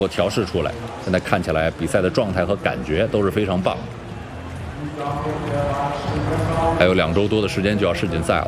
调试出来。现在看起来比赛的状态和感觉都是非常棒。还有2周多的时间就要世锦赛了。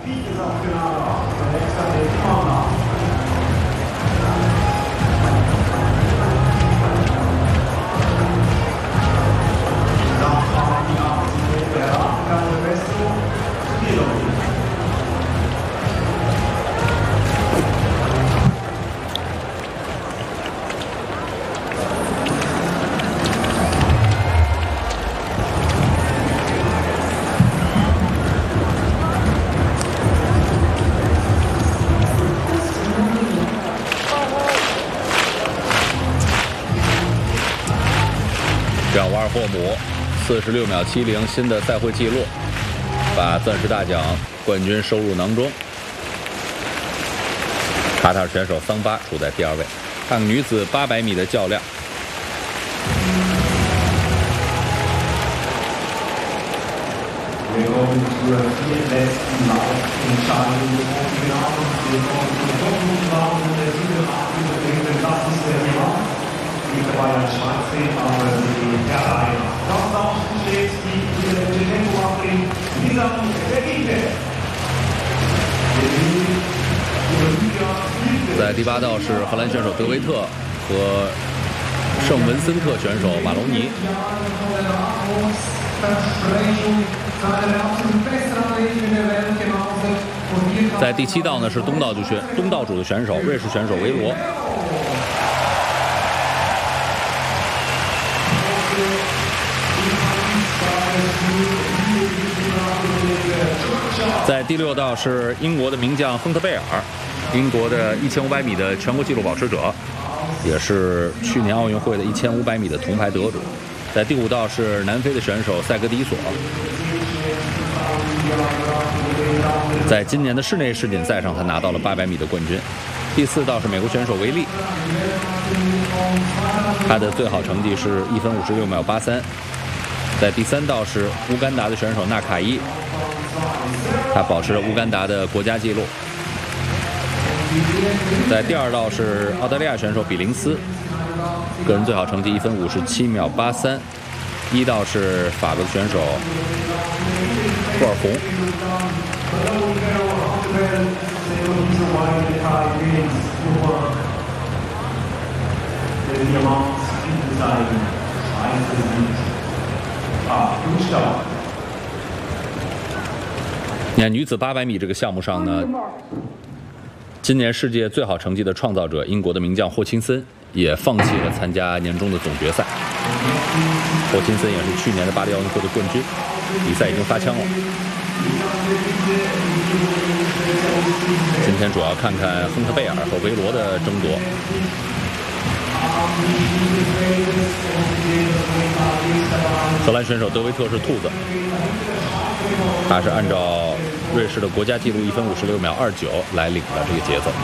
让瓦尔霍姆46秒70新的赛会纪录，把钻石大奖冠军收入囊中。卡塔尔选手桑巴处在第2位。看女子800米的较量。在第8道是荷兰选手德维特和圣文森特选手马龙尼。在第7道呢是东道主的选手瑞士选手维罗。在第6道是英国的名将亨特贝尔，英国的1500米的全国纪录保持者，也是去年奥运会的1500米的铜牌得主。在第5道是南非的选手塞格迪索，在今年的室内世锦赛上他拿到了800米的冠军。第4道是美国选手维利，他的最好成绩是1分56秒83。在第3道是乌干达的选手纳卡伊，他保持了乌干达的国家纪录。在第2道是澳大利亚选手比林斯，个人最好成绩1分57秒83。1道是法国的选手布尔洪。你看女子800米这个项目上呢，今年世界最好成绩的创造者英国的名将霍钦森也放弃了参加年终的总决赛。霍钦森也是去年的巴黎奥运会的冠军，比赛已经发枪了。今天主要看看亨特贝尔和维罗的争夺。荷兰选手德维特是兔子，他是按照瑞士的国家纪录1分56秒29来领的这个节奏。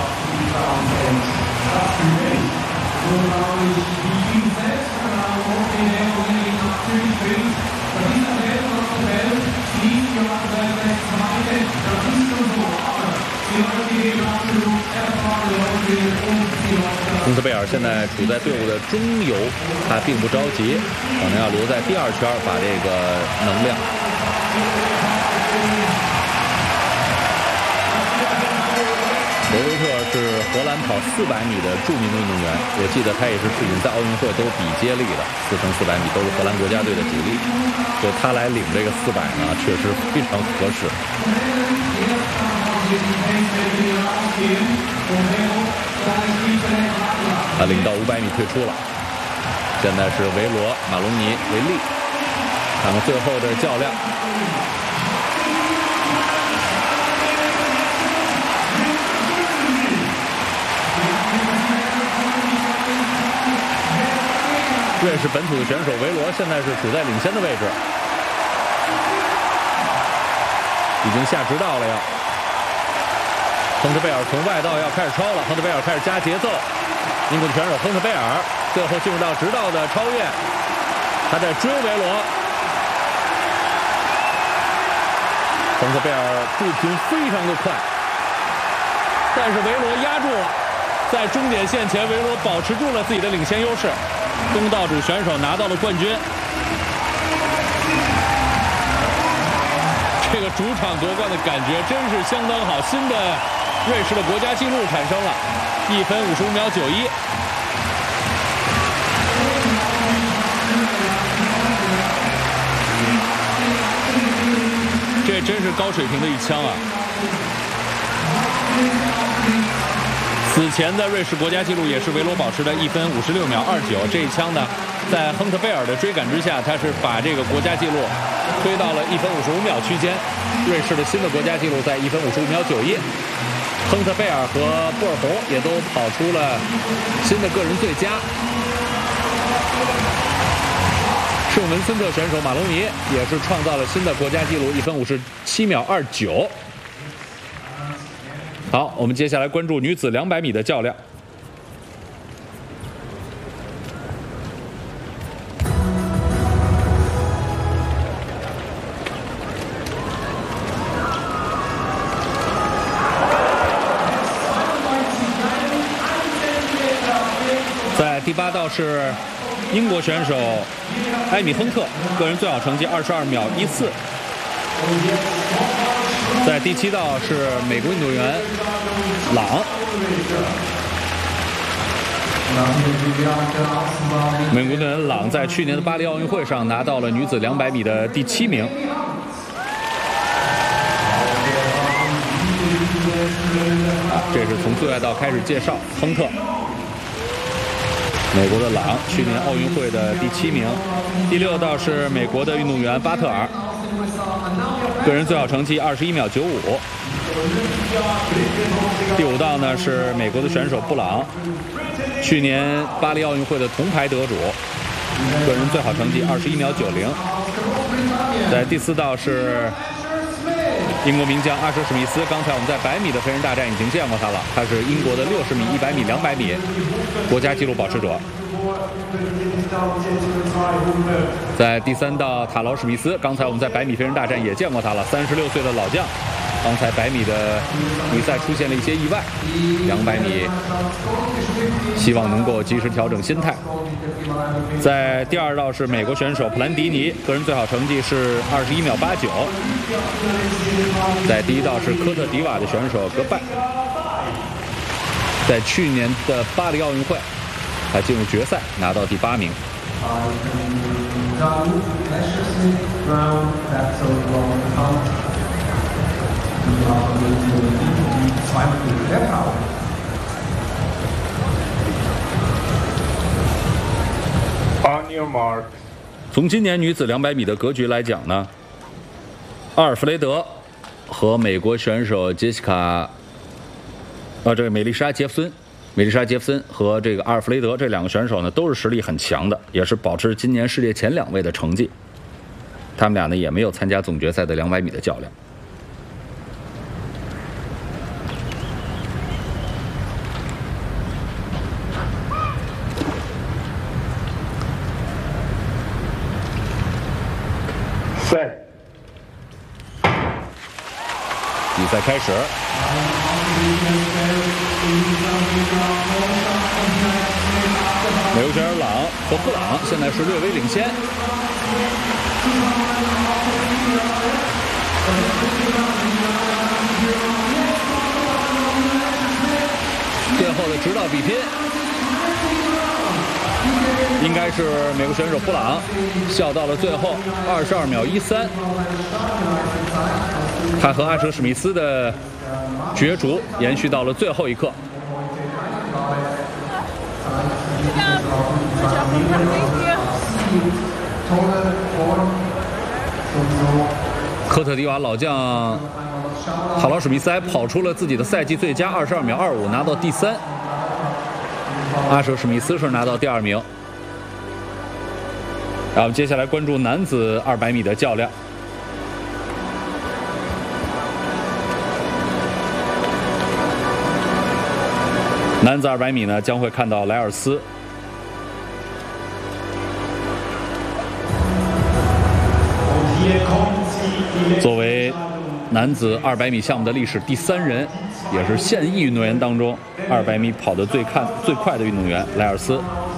亨特贝尔现在处在队伍的中游，他并不着急，可能要留在第2圈把这个能量。德维特是荷兰跑400米的著名运动员，我记得他也是世锦赛、奥运会都比接力的，4乘400米都是荷兰国家队的主力，就他来领这个400呢，确实非常合适。他领到500米退出了，现在是维罗、马龙尼、维利，他们最后的较量。瑞士本土的选手维罗现在是处在领先的位置，已经下直道了要。亨特贝尔从外道要开始超了，亨特贝尔开始加节奏。英国的选手亨特贝尔最后进入到直道的超越，他在追维罗。亨特贝尔步频非常的快，但是维罗压住了， 在终点线前，维罗保持住了自己的领先优势，东道主选手拿到了冠军。这个主场夺冠的感觉真是相当好，新的瑞士的国家纪录产生了，1分55秒91。这真是高水平的一枪啊！此前的瑞士国家纪录也是维罗保持的1分56秒29，这一枪呢，在亨特贝尔的追赶之下，他是把这个国家纪录推到了1分55秒区间。瑞士的新的国家纪录在1分55秒91，亨特贝尔和布尔洪也都跑出了新的个人最佳。圣文森特选手马龙尼也是创造了新的国家纪录1分57秒29。好，我们接下来关注女子200米的较量。在第8道是英国选手埃米亨特，个人最好成绩22秒14。在第7道是美国运动员朗，美国运动员朗在去年的巴黎奥运会上拿到了女子200米的第7名。这是从最外道开始介绍亨特。美国的朗，去年奥运会的第7名。第6道是美国的运动员巴特尔，个人最好成绩21秒95。第5道呢是美国的选手布朗，去年巴黎奥运会的铜牌得主，个人最好成绩21秒90。在第4道是英国名将阿舍史密斯，刚才我们在100米的飞人大战已经见过他了，他是英国的60米、100米、200米国家纪录保持者。在第3道塔劳史密斯，刚才我们在100米飞人大战也见过他了，36岁的老将，刚才100米的比赛出现了一些意外，200米希望能够及时调整心态。在第2道是美国选手普兰迪尼，个人最好成绩是21秒89。在第1道是科特迪瓦的选手格拜，在去年的巴黎奥运会，他进入决赛拿到第8名。从今年女子200米的格局来讲呢，阿尔弗雷德和美国选手杰西卡，这个美丽莎·杰弗森和这个阿尔弗雷德这2个选手呢，都是实力很强的，也是保持今年世界前2位的成绩。他们俩呢也没有参加总决赛的200米的较量。比赛开始。美国选手朗和布朗现在是略微领先。最后的直道比拼，应该是美国选手布朗笑到了最后22秒13。他和阿舍史密斯的角逐延续到了最后一刻。科特迪瓦老将塔劳史密斯还跑出了自己的赛季最佳22秒25，拿到第3。阿舍史密斯是拿到第2名。然后接下来关注男子200米的较量。男子200米呢，将会看到莱尔斯。作为男子200米项目的历史第3人，也是现役运动员当中200米跑得最快的运动员莱尔斯。